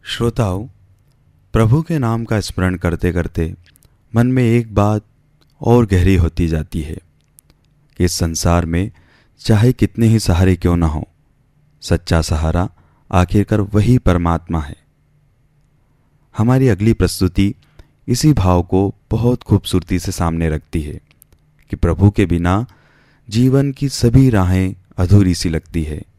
श्रोताओं, प्रभु के नाम का स्मरण करते करते मन में एक बात और गहरी होती जाती है कि इस संसार में चाहे कितने ही सहारे क्यों ना हो, सच्चा सहारा आखिरकार वही परमात्मा है। हमारी अगली प्रस्तुति इसी भाव को बहुत खूबसूरती से सामने रखती है कि प्रभु के बिना जीवन की सभी राहें अधूरी सी लगती है।